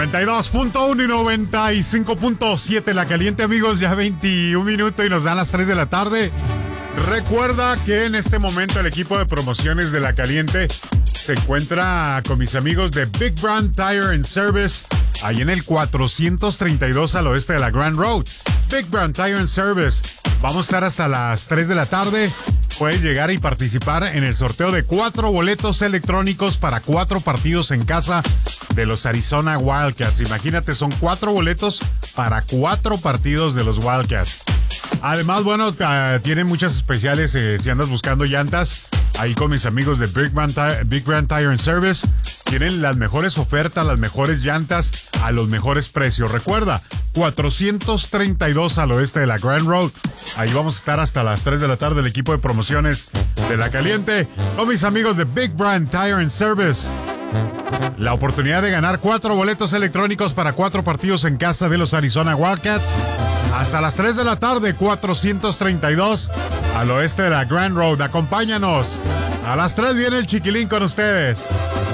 92.1 y 95.7 La Caliente, amigos, ya 21 minutos y nos dan las 3 de la tarde. Recuerda que en este momento el equipo de promociones de La Caliente se encuentra con mis amigos de Big Brand Tire and Service, ahí en el 432 al oeste de la Grand Road. Big Brand Tire and Service. Vamos a estar hasta las 3 de la tarde. Puedes llegar y participar en el sorteo de 4 boletos electrónicos para 4 partidos en casa de los Arizona Wildcats. Imagínate, son 4 boletos para 4 partidos de los Wildcats. Además, bueno, tienen muchas especiales si andas buscando llantas. Ahí con mis amigos de Big Brand Tire and Service. Tienen las mejores ofertas, las mejores llantas a los mejores precios. Recuerda, 432 al oeste de la Grand Road. Ahí vamos a estar hasta las 3 de la tarde el equipo de promociones de La Caliente con mis amigos de Big Brand Tire and Service. La oportunidad de ganar 4 boletos electrónicos para 4 partidos en casa de los Arizona Wildcats. Hasta las 3 de la tarde, 432 al oeste de la Grand Road. Acompáñanos. A las 3 viene el Chiquilín con ustedes.